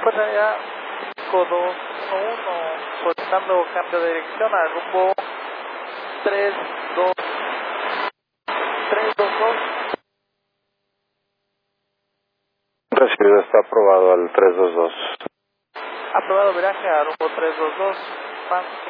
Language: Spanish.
Fuerza ya 521, solicitando cambio de dirección al rumbo 322. Recibido, está aprobado al 322. Aprobado viraje al rumbo 322. Más.